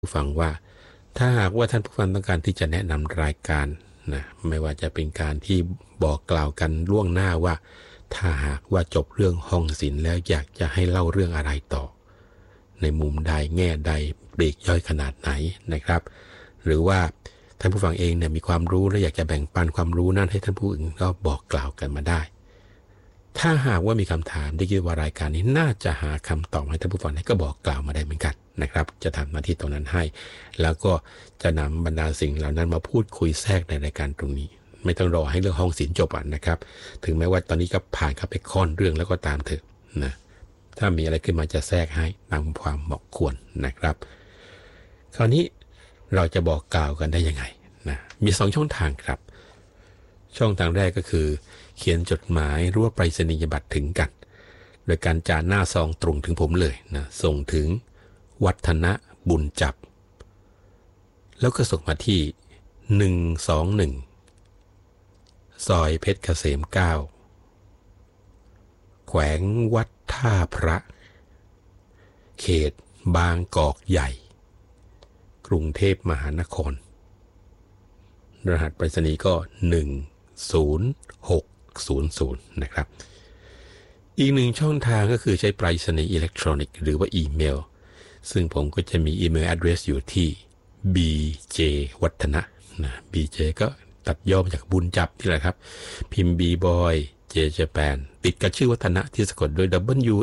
ผู้ฟังว่าถ้าหากว่าท่านผู้ฟังต้องการที่จะแนะนำรายการนะไม่ว่าจะเป็นการที่บอกกล่าวกันล่วงหน้าว่าถ้าหากว่าจบเรื่องห้องศิลป์แล้วอยากจะให้เล่าเรื่องอะไรต่อในมุมใดแง่ใดปลีกย่อยขนาดไหนนะครับหรือว่าท่านผู้ฟังเองเนี่ยมีความรู้และอยากจะแบ่งปันความรู้นั้นให้ท่านผู้อื่นก็บอกกล่าวกันมาได้ถ้าหากว่ามีคำถามที่คิดว่ารายการนี้น่าจะหาคำตอบให้ท่านผู้ฟังได้ก็บอกกล่าวมาได้เหมือนกันนะครับจะทำหน้าที่ตรงนั้นให้แล้วก็จะนำบรรดาสิ่งเหล่านั้นมาพูดคุยแทรกในรายการตรงนี้ไม่ต้องรอให้เรื่องห้องศิลป์จบนะครับถึงแม้ว่าตอนนี้ก็ผ่านเข้าไปค่อนเรื่องแล้วก็ตามเถอะนะถ้ามีอะไรขึ้นมาจะแทรกให้ตามความเหมาะควรนะครับคราวนี้เราจะบอกกล่าวกันได้ยังไงนะมี2ช่องทางครับช่องทางแรกก็คือเขียนจดหมายหรือว่าไปรษณียบัตรถึงกันโดยการจานหน้าซองตรงถึงผมเลยนะส่งถึงวัฒนะบุญจับแล้วก็ส่งมาที่121ซอยเพชรเกษม9แขวงวัดท่าพระเขตบางกอกใหญ่กรุงเทพมหานครรหัสไปรษณีย์ก็10600นะครับอีกหนึ่งช่องทางก็คือใช้ไปรษณีย์อิเล็กทรอนิกส์หรือว่าอีเมลซึ่งผมก็จะมีอีเมล address อยู่ที่ bj วัฒนะนะ bj ก็ตัดย่อมาจากบุญจับนี่แหละครับพิมพ์ bboy j japan ติดกับชื่อวัฒนะที่สะกดด้วย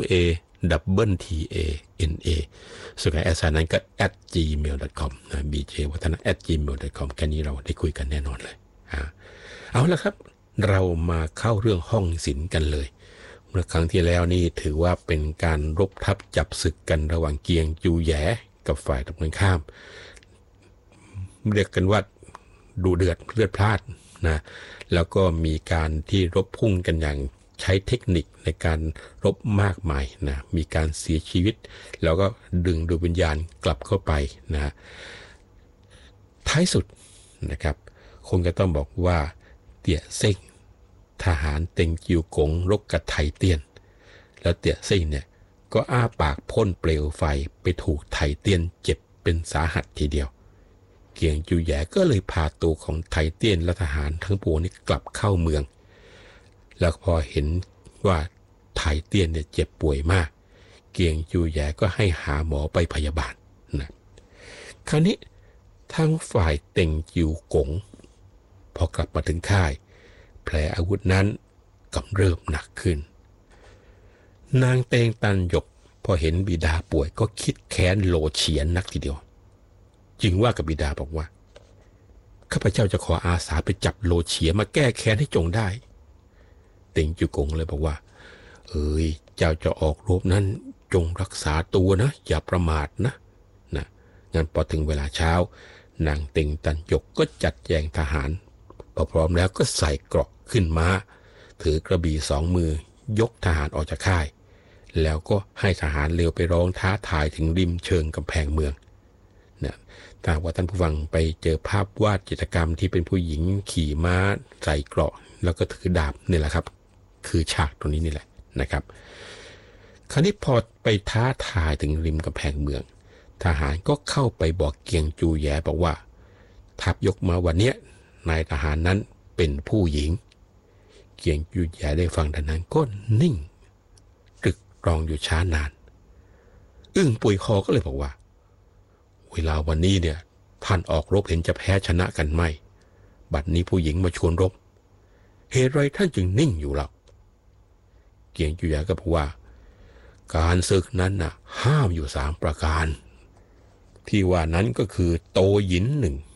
WATTANA ส่วนการแอดไซน์นั้นก็ @gmail.com นะ bj วัฒนะ @gmail.com แค่นี้เราได้คุยกันแน่นอนเลยเอาละครับเรามาเข้าเรื่องห้องศิลป์กันเลยเมื่อครั้งที่แล้วนี่ถือว่าเป็นการรบทับจับศึกกันระหว่างเกียงจูแหยกับฝ่ายตรงกันข้ามเรียกกันว่าดูเดือดเลือดพล่านนะแล้วก็มีการที่รบพุ่งกันอย่างใช้เทคนิคในการรบมากมายนะมีการเสียชีวิตแล้วก็ดึงดวงวิญญาณกลับเข้าไปนะท้ายสุดนะครับคงจะต้องบอกว่าเตี่ยเซ้งทหารเต็งจิวกงรบกับไถเตี้ยนแล้วเตี่ยเซ้งเนี่ยก็อ้าปากพ่นเปลวไฟไปถูกไถเตี้ยนเจ็บเป็นสาหัสทีเดียวเกียงจูแหยก็เลยพาตัวของไถเตี้ยนและทหารทั้งปวงนี้กลับเข้าเมืองแล้วพอเห็นว่าไถเตี้ยนเนี่ยเจ็บป่วยมากเกียงจูแหยก็ให้หาหมอไปพยาบาลนะคราวนี้ทั้งฝ่ายเต็งจิวกงพอกลับมาถึงค่ายแผลอาวุธนั้นกำเริบหนักขึ้นนางเตงตันหยกพอเห็นบิดาป่วยก็คิดแค้นโลเฉียนนักทีเดียวจึงว่ากับบิดาบอกว่าข้าพเจ้าจะขออาสาไปจับโลเฉียนมาแก้แค้นให้จงได้เต็งจิวกงเลยบอกว่าเจ้าจะออกรบนั้นจงรักษาตัวนะอย่าประมาทนะงั้นพอถึงเวลาเช้านางเต็งตันหยกก็จัดแจงทหารพร้อมแล้วก็ใส่เกราะขึ้นม้าถือกระบี่2 มือยกทหารออกจากค่ายแล้วก็ให้ทหารเร็วไปร้องท้าทายถึงริมเชิงกำแพงเมืองนะถ้าว่าท่านผู้ฟังไปเจอภาพวาดจิตรกรรมที่เป็นผู้หญิงขี่ม้าใส่เกราะแล้วก็ถือดาบนี่แหละครับคือฉากตรงนี้นี่แหละนะครับคราวนี้พอไปท้าทายถึงริมกำแพงเมืองทหารก็เข้าไปบอกเกียงจูแหยบอกว่าทัพยกมาวันนี้นายทหารนั้นเป็นผู้หญิงเกียงจูแหยได้ฟังดังนั้นก็นิ่งตรึกตรองอยู่ช้านานอึ้งปุยคอก็เลยบอกว่าเวลาวันนี้เนี่ยท่านออกรบเห็นจะแพ้ชนะกันไหมบัดนี้ผู้หญิงมาชวนรบเหตุไรท่านจึงนิ่งอยู่ล่ะเกียงจูแหยก็บอกว่าการศึกนั้นน่ะห้ามอยู่3 ประการที่ว่านั้นก็คือโตหยิน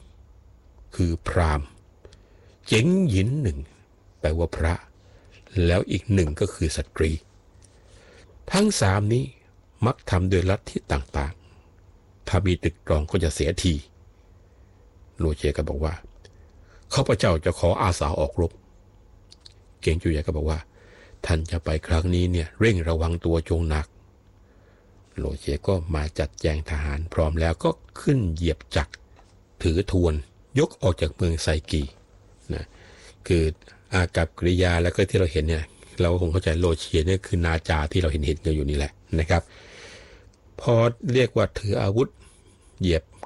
1คือพราหมณ์เจ๋งหยิน1แปลว่าพระแล้วอีก1ก็คือสตรีทั้ง3นี้มักทำโดยลัทธิต่างๆถ้ามีตึกตรองก็จะเสียทีโลเจก็บอกว่าข้าพเจ้าจะขออาสาออกรบเกียงจูแหยก็บอกว่าท่านจะไปครั้งนี้เนี่ยเร่งระวังตัวจงหนักโลเจก็มาจัดแจงทหารพร้อมแล้วก็ขึ้นเหยียบจักรถือทวนยกออกจากเมืองไซกีนะคืออากับกริยาแล้วก็ที่เราเห็นเนี่ยเราคงเข้าใจโลเชียเนี่ยคือนาจาที่เราเห็นกันอยู่นี่แหละนะครับพอเรียกว่าถืออาวุธเหยียบ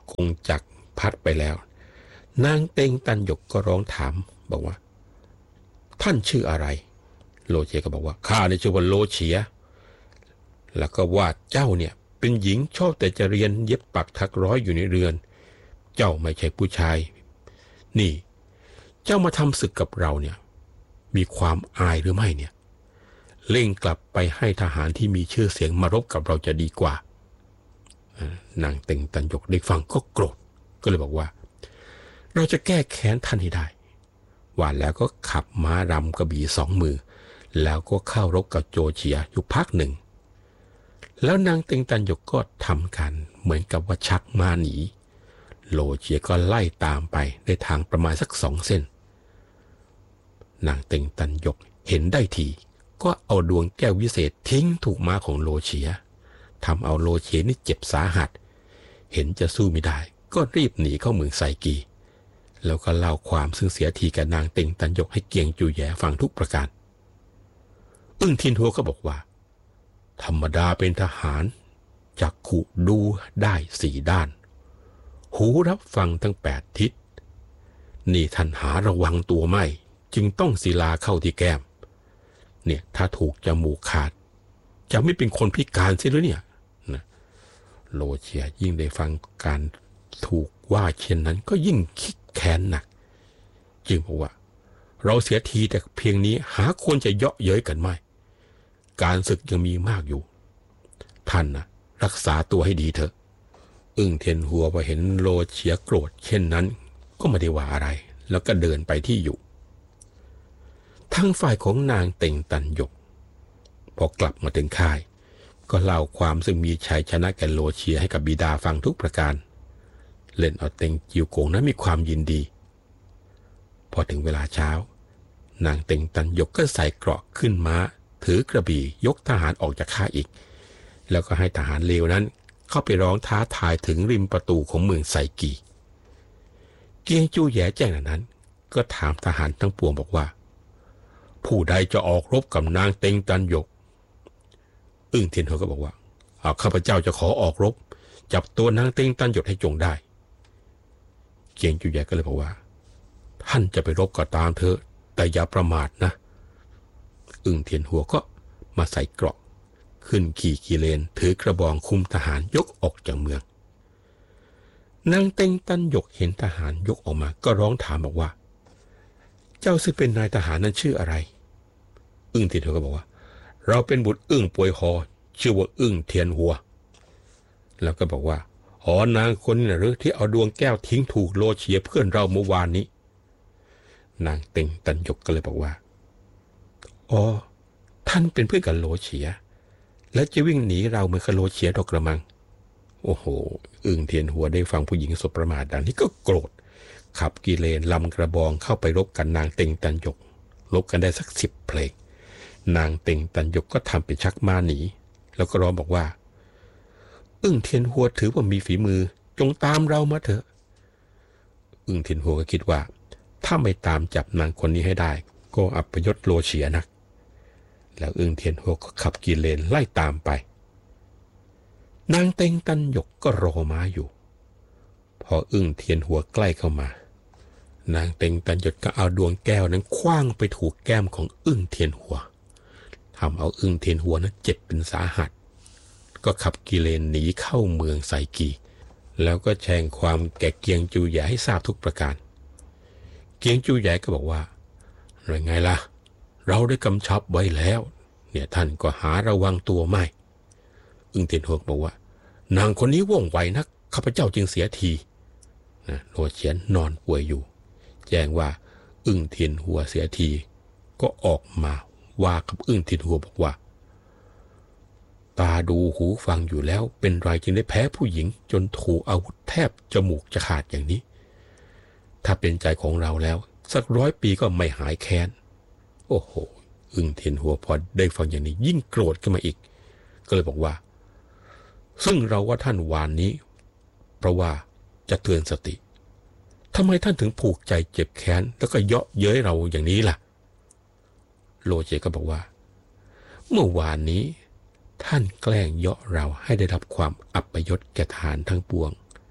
กงจักรพัดไปแล้วนางเต็งตันหยกก็ร้องถามบอกว่าท่านชื่ออะไรโลเจียก็บอกว่าข้าได้ชื่อว่าโลเฉียแล้วก็ว่าเจ้าเนี่ยเป็นหญิงชอบแต่จะเรียนเย็บปักถักร้อยอยู่ในเรือนเจ้าไม่ใช่ผู้ชายนี่เจ้ามาทำศึกกับเราเนี่ยมีความอายหรือไม่เนี่ยเร่งกลับไปให้ทหารที่มีชื่อเสียงมารบกับเราจะดีกว่านางเต็งตันหยกได้ฟังก็โกรธก็เลยบอกว่าเราจะแก้แค้นท่านให้ได้ว่าแล้วก็ขับม้ารำกระบี่สองมือแล้วก็เข้ารบกับโจเฉียอยู่พักหนึ่งแล้วนางเต็งตันหยกก็ทำกันเหมือนกับว่าชักม้าหนีโลเฉียก็ไล่ตามไปได้ทางประมาณสัก2 เส้นนางเต็งตันหยกเห็นได้ทีก็เอาดวงแก้ววิเศษทิ้งถูกม้าของโลเฉียทำเอาโลเฉียนี่เจ็บสาหัสเห็นจะสู้ไม่ได้ก็รีบหนีเข้าเมืองไซกีแล้วก็เล่าความซึ่งเสียทีกับนางเต็งตันหยกให้เกียงจูแย่ฟังทุกประการอึ้งทินทัวก็บอกว่าธรรมดาเป็นทหารจักขุดูได้4 ด้านหูรับฟังทั้ง8 ทิศนี่ท่านหาระวังตัวไม่จึงต้องศิลาเข้าที่แก้มเนี่ยถ้าถูกจมูกขาดจะไม่เป็นคนพิการใช่หรือเนี่ยนะโลเฉียยิ่งได้ฟังการถูกว่าเช่นนั้นก็ยิ่งคิดแค้นหนักจึงบอกว่าเราเสียทีแต่เพียงนี้หาควรจะเยาะเย้ยกันไม่การศึกยังมีมากอยู่ท่านนะรักษาตัวให้ดีเถอะอึ้งเทียนหัวพอเห็นโลเฉียโกรธเช่นนั้นก็ไม่ได้ว่าอะไรแล้วก็เดินไปที่อยู่ทั้งฝ่ายของนางเต็งตันหยกพอกลับมาถึงค่ายก็เล่าความซึ่งมีชัยชนะแก่โลเฉียให้กับบิดาฟังทุกประการเล่นเอาเต็งจิวโกงนั้นมีความยินดีพอถึงเวลาเช้านางเต็งตันหยกก็ใส่เกราะขึ้นม้าถือกระบี่ยกทหารออกจากค่ายอีกแล้วก็ให้ทหารเลวนั้นเข้าไปร้องท้าทายถึงริมประตูของเมืองไซกีเกียงจูแย่แจ้งนั้นก็ถามทหารทั้งปวงบอกว่าผู้ใดจะออกรบกับนางเต็งตันหยกอึ้งเทียนหัวก็บอกว่าข้าพเจ้าจะขอออกรบจับตัวนางเต็งตันหยกให้จงได้เกียงจูแย่ก็เลยบอกว่าท่านจะไปรบก็ตามเถอะแต่อย่าประมาทนะอึ้งเทียนหัวก็มาใส่เกราะขึ้นขี่กีเลนถือกระบองคุมทหารยกออกจากเมืองนางเต็งตันหยกเห็นทหารยกออกมาก็ร้องถามบอกว่าเจ้าซึ่งเป็นนายทหารนั้นชื่ออะไรอึ้งเทียนหัวก็บอกว่าเราเป็นบุตรอึ้งป่วยหอชื่อว่าอึ้งเทียนหัวแล้วก็บอกว่าหอนางคนนี้หรือที่เอาดวงแก้วทิ้งถูกโลเฉียเพื่อนเราเมื่อวานนี้นางเต็งตันหยกก็เลยบอกว่าอ๋อท่านเป็นเพื่อนกับโลเฉียแล้วจะวิ่งหนีเราเหมือนกับโลเฉียดอกกระมังโอ้โหอึ้งเทียนหัวได้ฟังผู้หญิงสบประมาทดังนี้ก็โกรธขับกีเลนลำกระบองเข้าไปรบกันนางเต็งตันหยกรบกันได้สัก10 เพลงนางเต็งตันหยกก็ทำเป็นชักม้าหนีแล้วก็ร้องบอกว่าอึ้งเทียนหัวถือว่ามีฝีมือจงตามเรามาเถอะอึ้งเทียนหัวก็คิดว่าถ้าไม่ตามจับนางคนนี้ให้ได้ก็อัปยศโลเฉียนักแล้วอึ้งเทียนหัวก็ขับกีเลนไล่ตามไปนางเต็งตันหยกก็รอม้าอยู่พออึ้งเทียนหัวใกล้เข้ามานางเต็งตันหยกก็เอาดวงแก้วนั้นคว้างไปถูกแก้มของอึ้งเทียนหัวทำเอาอึ้งเทียนหัวนั้นเจ็บเป็นสาหัสก็ขับกีเลนหนีเข้าเมืองไซกีแล้วก็แจ้งความแก่เกียงจูใหญ่ให้ทราบทุกประการเกียงจูใหญ่ก็บอกว่าอะไรไงล่ะเราได้กำชับไว้แล้วเนี่ยท่านก็หาระวังตัวไม่อึ้งเทียนหัวบอกว่านางคนนี้ว่องไวนักข้าพเจ้าจึงเสียทีโลเฉียนนอนป่วยอยู่แจ้งว่าอึ้งเทียนหัวเสียทีก็ออกมาว่ากับอึ้งเทียนหัวบอกว่าตาดูหูฟังอยู่แล้วเป็นไรจึงได้แพ้ผู้หญิงจนถูกอาวุธแทบจมูกจะขาดอย่างนี้ถ้าเป็นใจของเราแล้วสัก100 ปีก็ไม่หายแค้นโอ้โหอึ้งเทียนหัวพอได้ฟังอย่างนี้ยิ่งโกรธขึ้นมาอีกก็เลยบอกว่าซึ่งเราว่าท่านวานนี้เพราะว่าจะเตือนสติทำไมท่านถึงผูกใจเจ็บแค้นแล้วก็เยาะเย้ยเราอย่างนี้ล่ะโลเจก็บอกว่าเมื่อวานนี้ท่านแกล้งเยาะเราให้ได้รับความอัปยศแก่ทหารทั้งปวง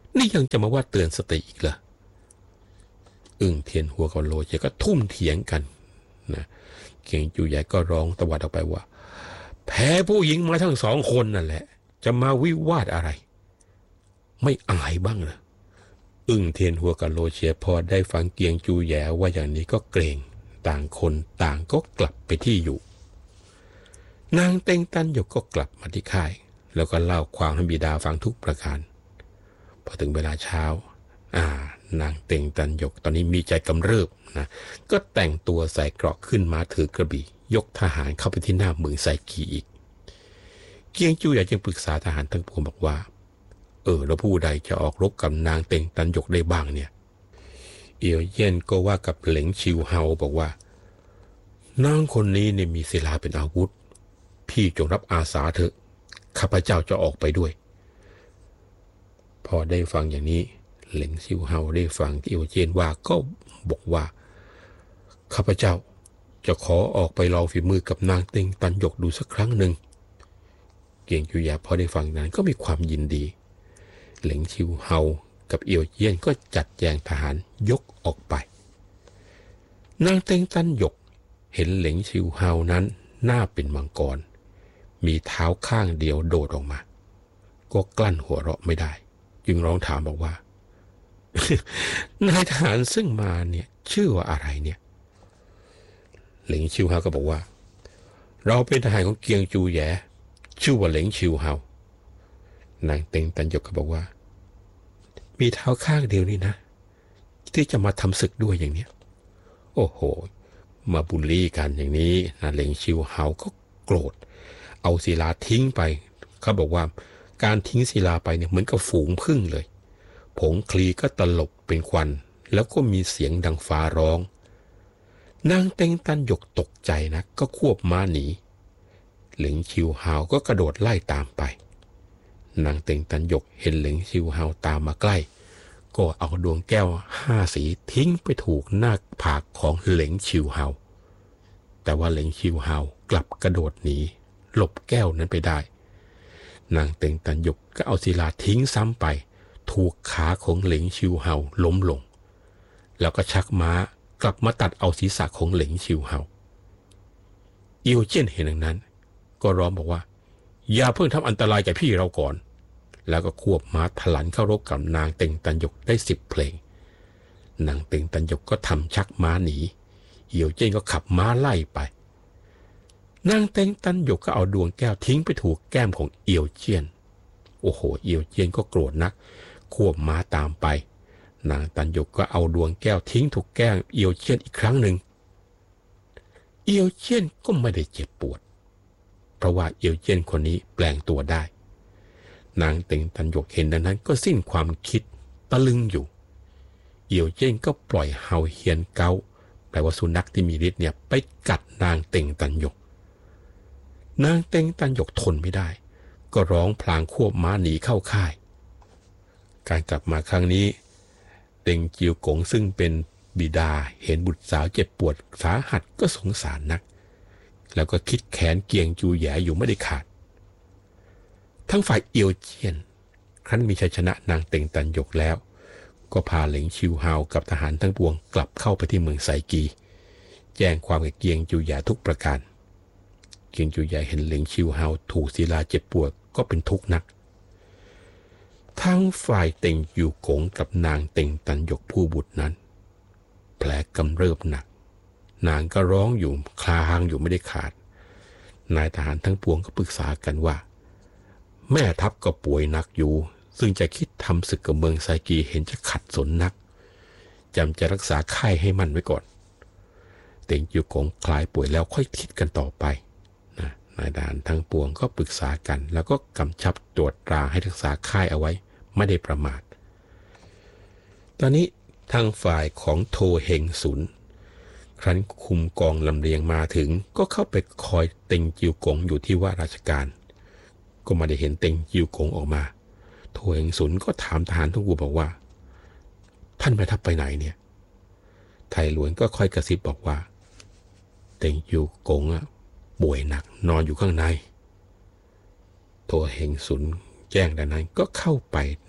นี่ยังจะมาว่าเตือนสติอีกเหรออึ่งเทียนหัวกับโลเจก็ทุ่มเถียงกันนะเกียงจูใหญ่ก็ร้องตะวัดออกไปว่าแพ้ผู้หญิงมาทั้ง2 คนนั่นแหละจะมาวิวาทอะไรไม่อายบ้างเหรออึ่งเทียนหัวกับโลเชียพอได้ฟังเกียงจูแย่ว่าอย่างนี้ก็เกรงต่างคนต่างก็กลับไปที่อยู่นางเต็งตันหยกก็กลับมาที่ค่ายแล้วก็เล่าความให้บิดาฟังทุกประการพอถึงเวลาเช้านางเต็งตันหยกตอนนี้มีใจกำเริบนะก็แต่งตัวใส่เกราะขึ้นมาถือกระบี่ยกทหารเข้าไปที่หน้าเมืองไซกีอีกเกียงจูใหญ่จึงปรึกษาทหารทั้งปวงบอกว่าแล้วผู้ใดจะออกรบกับนางเต็งตันหยกได้บ้างเนี่ยเอียวเย่นก็ว่ากับเหลงชิวเฮาบอกว่านางคนนี้เนี่ยมีศิลาเป็นอาวุธพี่จงรับอาสาเถอะข้าพเจ้าจะออกไปด้วยพอได้ฟังอย่างนี้เหลงชิวเฮาได้ฟังที่เอียวเย่นว่าก็บอกว่าข้าพเจ้าจะขอออกไปลองฝีมือกับนางเต็งตันหยกดูสักครั้งหนึ่งเกียงจูหยาพอได้ฟังนั้นก็มีความยินดีเหลงชิวเฮากับเอียวเยี่ยนก็จัดแจงทหารยกออกไปนางเต็งตันหยกเห็นเหลงชิวเฮานั้นหน้าเป็นมังกรมีเท้าข้างเดียวโดดออกมาก็กลั้นหัวเราะไม่ได้จึงร้องถามบอกว่า นายทหารซึ่งมาเนี่ยชื่อว่าอะไรเนี่ยเหลงชิวเฮาก็บอกว่าเราเป็นทหารของเกียงจูแย่ชื่อว่าเหลงชิวเฮานางเต็งตันหยกก็บอกว่ามีเท้าข้างเดียวนี่นะที่จะมาทำศึกด้วยอย่างเนี้ยโอ้โหมาบูลลี่กันอย่างนี้นะเหลงชิวเฮาก็โกรธเอาศิลาทิ้งไปเขาบอกว่าการทิ้งศิลาไปเนี่ยเหมือนกับฝูงผึ้งเลยผงคลีก็ตลบเป็นควันแล้วก็มีเสียงดังฟ้าร้องนางเต็งตันหยกตกใจนะก็ควบม้าหนีเหลงชิวเฮาก็กระโดดไล่ตามไปนางเต็งตันหยกเห็นเหลงชิวเฮาตามมาใกล้ก็เอาดวงแก้ว5 สีทิ้งไปถูกหน้าผากของเหลงชิวเฮาแต่ว่าเหลงชิวเฮากลับกระโดดหนีหลบแก้วนั้นไปได้นางเต็งตันหยกก็เอาศิลาทิ้งซ้ำไปถูกขาของเหลงชิวเฮาล้มลงแล้วก็ชักม้ากลับมาตัดเอาศีรษะของเหลงชิวเฮาเอียวเจี้ยนเห็นดังนั้นก็ร้องบอกว่าอย่าเพิ่งทำอันตรายแก่พี่เราก่อนแล้วก็ควบม้าถลันเข้ารบกับนางเต็งตันหยกได้10 เพลงนางเต็งตันหยกก็ทำชักม้าหนีเอียวเจี้ยนก็ขับม้าไล่ไปนางเต็งตันหยกก็เอาดวงแก้วทิ้งไปถูกแก้มของเอียวเจี้ยนโอ้โหเอียวเจี้ยนก็โกรธนักควบม้าตามไปนางตันหยกก็เอาดวงแก้วทิ้งถูกแก้มเอียวเจี้ยนอีกครั้งหนึ่งเอียวเจี้ยนก็ไม่ได้เจ็บปวดเพราะว่าเอียวเจี้ยนคนนี้แปลงตัวได้นางเต็งตันหยกเห็นดังนั้นก็สิ้นความคิดตะลึงอยู่เอียวเจี้ยนก็ปล่อยเห่าเฮียนเกาแปลว่าสุนัขที่มีฤทธิ์เนี่ยไปกัดนางเต็งตันหยกนางเต็งตันหยกทนไม่ได้ก็ร้องพลางควบม้าหนีเข้าค่ายการกลับมาครั้งนี้เต็งจิวกงซึ่งเป็นบิดาเห็นบุตรสาวเจ็บปวดสาหัสก็สงสารนักแล้วก็คิดแค้นเกียงจูแย่อยู่ไม่ได้ขาดทั้งฝ่ายเอียวเจียนครั้นมีชัยชนะนางเต็งตันหยกแล้วก็พาเหลงชิวเฮากับทหารทั้งปวงกลับเข้าไปที่เมืองไซกีแจ้งความกับเกียงจูแย่ทุกประการเกียงจูแย่เห็นเหลงชิวเฮาถูกศิลาเจ็บปวดก็เป็นทุกข์นักทั้งฝ่ายเต็งจิวกงกับนางเต็งตันหยกผู้บุตรนั้นแผลกำเริบหนักนางก็ร้องอยู่คลางอยู่ไม่ได้ขาดนายทหารทั้งปวงก็ปรึกษากันว่าแม่ทัพก็ป่วยหนักอยู่ซึ่งจะคิดทำศึกกับเมืองไซกีเห็นจะขัดสนนักจำจะรักษาไข้ให้มั่นไว้ก่อนเต็งจิวกงคลายป่วยแล้วค่อยคิดกันต่อไปนายทหารทั้งปวงก็ปรึกษากันแล้วก็กำชับตรวจตราให้รักษาค่ายเอาไว้ไม่ได้ประมาทตอนนี้ทางฝ่ายของโทเฮงสุนครั้นคุมกองลำเลียงมาถึงก็เข้าไปคอยเต็งจิวกงอยู่ที่ว่าราชการก็ไม่ได้เห็นเต็งจิวกงออกมาโทเฮงสุนก็ถามทหารทุกคนบอกว่าท่านแม่ทัพไปไหนเนี่ยไทหลวนก็ค่อยกระซิบบอกว่าเต็งจิวกงป่วยหนักนอนอยู่ข้างในโทเฮงสุนแจ้งดังนั้นก็เข้าไป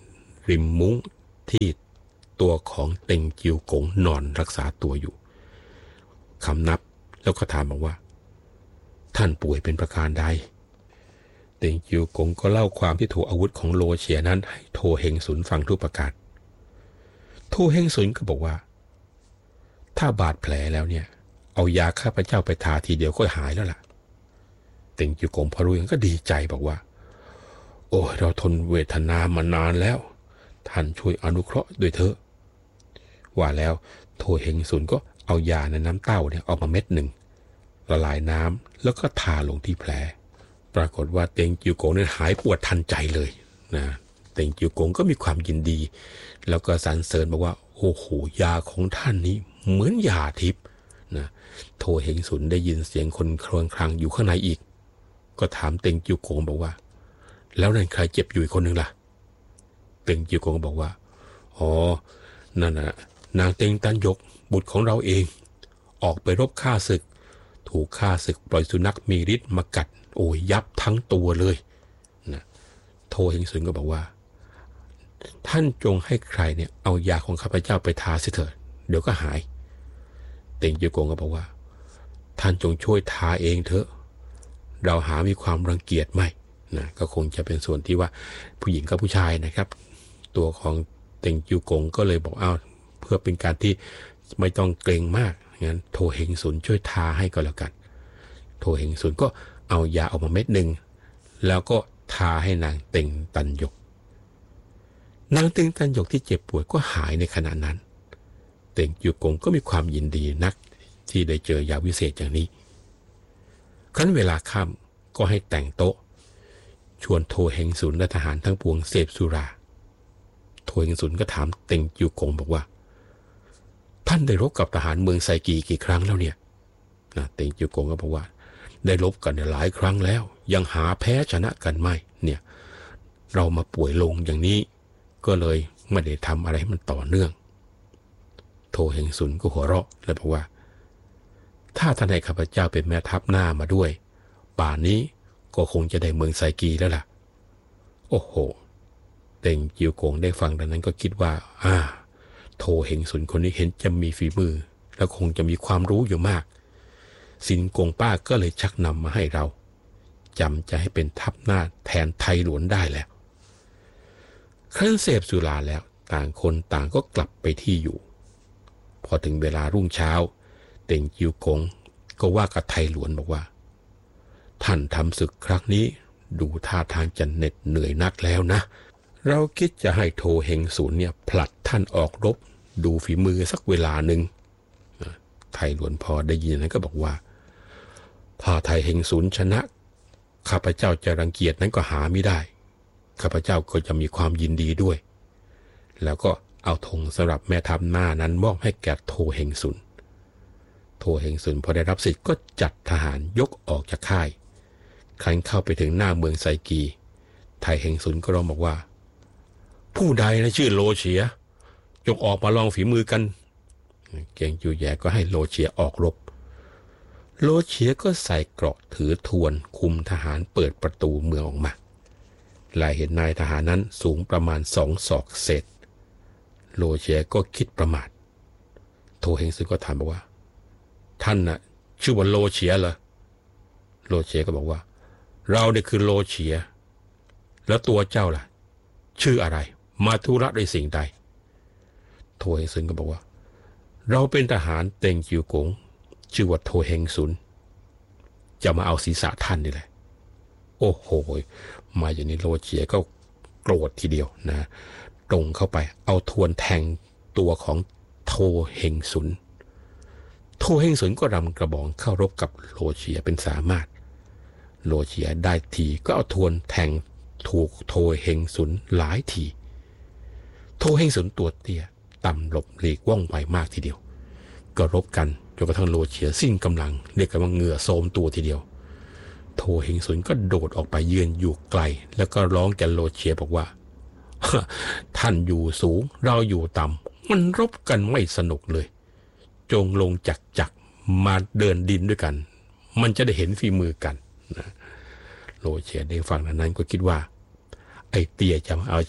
ริมมุ้งที่ตัวของเต็งจิวกงนอนรักษาตัวอยู่คำนับแล้วก็ถามบอกว่าท่านป่วยเป็นประการใดเต็งจิวกงก็เล่าความที่ถูกอาวุธของโลเฉียนั้นให้โทเฮงสุนฟังทุกประการโทเฮงสุนก็บอกว่าถ้าบาดแผลแล้วเนี่ยเอายาข้าพเจ้าไปทาทีเดียวก็หายแล้วล่ะเต็งจิวกงพอรู้อย่างก็ดีใจบอกว่าโอ้เราทนเวทนามานานแล้วท่านช่วยอนุเคราะห์ด้วยเถอะว่าแล้วโทเฮงสุนก็เอายาในน้ำเต้าเนี่ยออกมาเม็ดหนึ่งละลายน้ำแล้วก็ทาลงที่แผลปรากฏว่าเต็งจิวกงนั้นหายปวดทันใจเลยนะเต็งจิวกงก็มีความยินดีแล้วก็สรรเสริญบอกว่าโอ้โหยาของท่านนี้เหมือนยาทิพย์นะโทเฮงสุนได้ยินเสียงคนครวญครางอยู่ข้างในอีกก็ถามเต็งจิวกงบอกว่าแล้วนั่นใครเจ็บอยู่อีกคนหนึ่งล่ะเต็งจิวกงบอกว่าอ๋อนั่นน่ะนางเต็งตันยกบุตรของเราเองออกไปรบฆ่าศึกถูกฆ่าศึกปล่อยสุนัขมีฤทธิ์มากัดโอ้ยยับทั้งตัวเลยนะโทเฮงสุนก็บอกว่าท่านจงให้ใครเนี่ยเอายาของข้าพเจ้าไปทาเสียเถิดเดี๋ยวก็หายเต็งจิวกงก็บอกว่าท่านจงช่วยทาเองเถอะเราหามีความรังเกียจไม่นะก็คงจะเป็นส่วนที่ว่าผู้หญิงกับผู้ชายนะครับตัวของเต็งจิวกงก็เลยบอกเพื่อเป็นการที่ไม่ต้องเกรงมากงั้นโทเฮงสุนช่วยทาให้ก็แล้วกันโทเฮงสุนก็เอายาออกมาเม็ดหนึ่งแล้วก็ทาให้นางเต็งตันยกนางเต็งตันยกที่เจ็บป่วยก็หายในขณะนั้นเต็งจิวกงก็มีความยินดีนักที่ได้เจอยาวิเศษอย่างนี้ครั้นเวลาค่ำก็ให้แต่งโต๊ะชวนโทเฮงสุนและทหารทั้งปวงเสพสุราโทเฮงสุนก็ถามเต็งจิวกงบอกว่าท่านได้รบกับทหารเมืองไซกีกี่ครั้งแล้วเนี่ยเต็งจิวกงก็บอกว่าได้รบกันหลายครั้งแล้วยังหาแพ้ชนะกันไม่เนี่ยเรามาป่วยลงอย่างนี้ก็เลยไม่ได้ทำอะไรให้มันต่อเนื่องโทเฮงสุนก็หัวเราะแล้วบอกว่าถ้าท่านให้ข้าพเจ้าเป็นแม่ทัพหน้ามาด้วยป่านนี้ก็คงจะได้เมืองไซกีแล้วล่ะโอ้โหเต็งจิวกงได้ฟังดังนั้นก็คิดว่าโทเฮงสุนคนนี้เห็นจะมีฝีมือแล้วคงจะมีความรู้อยู่มากสินกงป้าก็เลยชักนำมาให้เราจำจะให้เป็นทัพหน้าแทนไทหลวนได้แล้วครั้นเสพสุราแล้วต่างคนต่างก็กลับไปที่อยู่พอถึงเวลารุ่งเช้าเต็งจิวกงก็ว่ากับไทหลวนบอกว่าท่านทำศึกครั้งนี้ดูท่าทางจะเหน็ดเหนื่อยนักแล้วนะเราคิดจะให้โทเฮงสุนเนี่ยผลัดท่านออกรบดูฝีมือสักเวลาหนึ่งไทหลวนพอได้ยินนั้นก็บอกว่าถ้าไทเฮงสุนชนะข้าพเจ้าจะรังเกียจนั้นก็หาไม่ได้ข้าพเจ้าก็จะมีความยินดีด้วยแล้วก็เอาธงสำหรับแม่ทัพหน้านั้นมอบให้แก่โทเฮงสุนโทเฮงสุนพอได้รับสิทธิ์ก็จัดทหารยกออกจากค่ายครั้นเข้าไปถึงหน้าเมืองไซกีไทเฮงสุนก็ร้องบอกว่าผู้ใดนะชื่อโลเฉียจงออกมาลองฝีมือกันเกียงจูแยก็ให้โลเฉียออกรบโลเฉียก็ใส่เกราะถือทวนคุมทหารเปิดประตูเมืองออกมาลายเห็นนายทหารนั้นสูงประมาณ2 ศอกเศษโลเฉียก็คิดประมาทโทเฮงสุนก็ถามบอกว่าท่านน่ะชื่อว่าโลเฉียเหรอโลเฉียก็บอกว่าเราเนี่ยคือโลเฉียแล้วตัวเจ้าล่ะชื่ออะไรมาธุระด้วยสิ่งใดโทเฮงสุนก็บอกว่าเราเป็นทหารเต็งจิวกงชื่อว่าโทเฮงสุนจะมาเอาศีรษะท่านนี่แหละโอ้โหมาอย่างนี้โลเฉียก็โกรธทีเดียวนะตรงเข้าไปเอาทวนแทงตัวของโทเฮงสุนโทเฮงสุนก็รำกระบองเข้ารบกับโลเฉียเป็นสามารถโลเฉียได้ทีก็เอาทวนแทงถูกโทเฮงสุนหลายทีโทเฮงสุนตัวเตี้ยต่ำหลบหลีกว่องไวมากทีเดียวก็รบกันจนกระทั่งโลเฉียสิ้นกำลังเรียกกันว่าเหงื่อโทรมตัวทีเดียวโทเฮงสุนก็โดดออกไปยืนอยู่ไกลแล้วก็ร้องแกโลเฉียบอกว่าท่านอยู่สูงเราอยู่ต่ำมันรบกันไม่สนุกเลยจงลงจักมาเดินดินด้วยกันมันจะได้เห็นฝีมือกันนะโลเฉียได้ฟังนั้นก็คิดว่าไอ้เตี้ยจะมาเอาชีวิต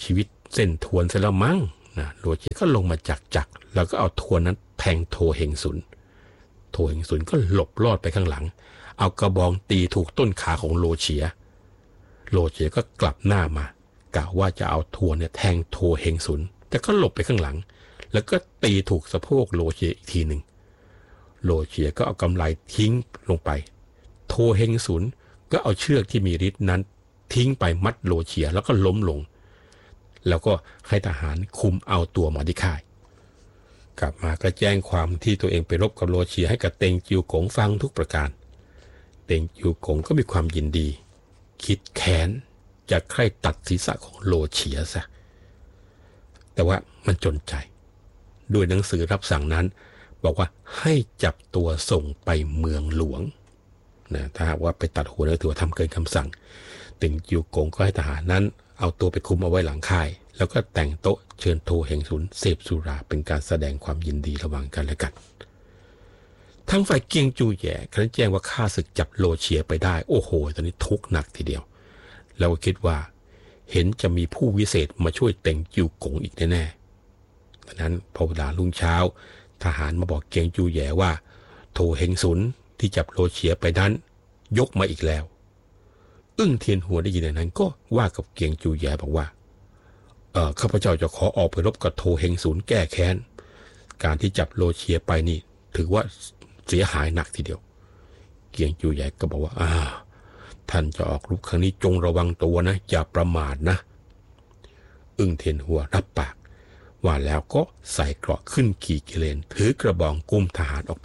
เส้นทวนเสร็จแล้วมั้งนะโลเฉียก็ลงมาจากจักรแล้วก็เอาทวนนั้นแทงโทเฮงสุนโทเฮงสุนก็หลบรอดไปข้างหลังเอากระบองตีถูกต้นขาของโลเฉียก็กลับหน้ามากะว่าจะเอาทวนเนี่ยแทงโทเฮงสุนแต่ก็หลบไปข้างหลังแล้วก็ตีถูกสะโพกโลเฉียอีกทีหนึ่งโลเฉียก็เอากำไลทิ้งลงไปโทเฮงสุนก็เอาเชือกที่มีฤทธิ์นั้นทิ้งไปมัดโลเฉียแล้วก็ล้มลงแล้วก็ให้ทหารคุมเอาตัวมาที่ค่ายกลับมาก็แจ้งความที่ตัวเองไปรบกับโลเฉียให้กับเต็งจิวกงฟังทุกประการเต็งจิวกงก็มีความยินดีคิดแค้นจะใคร่ตัดศีรษะของโลเฉียซะแต่ว่ามันจนใจด้วยหนังสือรับสั่งนั้นบอกว่าให้จับตัวส่งไปเมืองหลวงนะถ้าหากว่าไปตัดหัวแล้วถือว่าทำเกินคำสั่งเต็งจิวกงก็ให้ทหารนั้นเอาตัวไปคุมเอาไว้หลังค่ายแล้วก็แต่งโต๊ะเชิญโทเฮงสุนเสพสุราเป็นการแสดงความยินดีระหว่างกันและกันทางฝ่ายเกียงจูแย่ครั้นแจ้งว่าข้าศึกจับโลเฉียไปได้โอ้โหตอนนี้ทุกข์หนักทีเดียวแล้วก็คิดว่าเห็นจะมีผู้วิเศษมาช่วยเต็งจิวกงอีกแน่ๆดังนั้นพอเวลารุ่งเช้าทหารมาบอกเกียงจูแย่ว่าโทเฮงสุนที่จับโลเฉียไปนั้นยกมาอีกแล้วอึ้งเทียนหัวได้ยินอย่างนั้นก็ว่ากับเกียงจูแย่บอกว่าข้าพเจ้าจะขอออกไปรบกับโทเฮงสุนแก้แค้นการที่จับโลเฉียไปนี่ถือว่าเสียหายหนักทีเดียวเกียงจูแย่ก็บอกว่าท่านจะออกรบครั้งนี้จงระวังตัวนะอย่าประมาทนะอึ้งเทียนหัวรับปากว่าแล้วก็ใส่เกราะขึ้นขี่กิเลนถือกระบองกุมทหารออกไป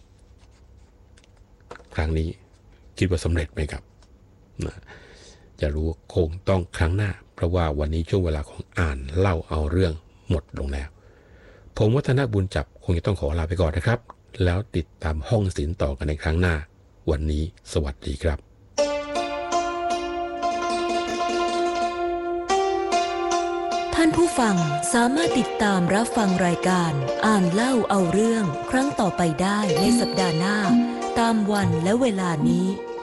ครั้งนี้คิดว่าสำเร็จไหมครับจะรู้คงต้องครั้งหน้าเพราะว่าวันนี้ช่วงเวลาของอ่านเล่าเอาเรื่องหมดลงแล้วผมวัฒนบุญจับคงจะต้องขอลาไปก่อนนะครับแล้วติดตามห้องศิลป์ต่อกันในครั้งหน้าวันนี้สวัสดีครับท่านผู้ฟังสามารถติดตามรับฟังรายการอ่านเล่าเอาเรื่องครั้งต่อไปได้ในสัปดาห์หน้าตามวันและเวลานี้